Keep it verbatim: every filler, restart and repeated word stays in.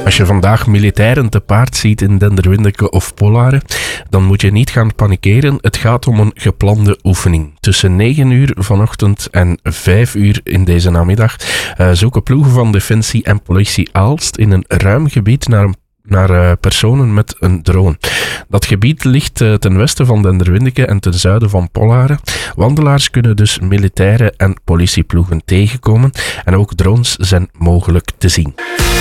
Als je vandaag militairen te paard ziet in Denderwindeke of Polaren, dan moet je niet gaan panikeren. Het gaat om een geplande oefening. Tussen negen uur vanochtend en vijf uur in deze namiddag uh, zoeken ploegen van Defensie en Politie Aalst in een ruim gebied naar een naar uh, personen met een drone. Dat gebied ligt uh, ten westen van Denderwindeke en ten zuiden van Polaren. Wandelaars kunnen dus militaire en politieploegen tegenkomen en ook drones zijn mogelijk te zien.